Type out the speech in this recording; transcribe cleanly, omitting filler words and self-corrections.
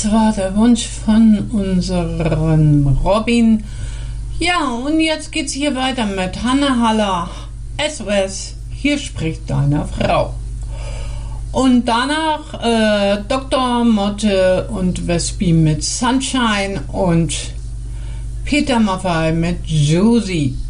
Das war der Wunsch von unserem Robin. Ja, und jetzt geht's hier weiter mit Hanne Haller. SOS, hier spricht deine Frau. Und danach Dr. Motte und Wespi mit Sunshine und Peter Maffay mit Josie.